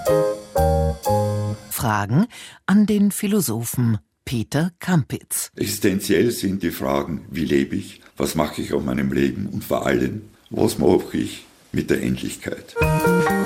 Fragen an den Philosophen Peter Kampitz. Existenziell sind die Fragen, wie lebe ich, was mache ich aus meinem Leben und vor allem, was mache ich mit der Endlichkeit.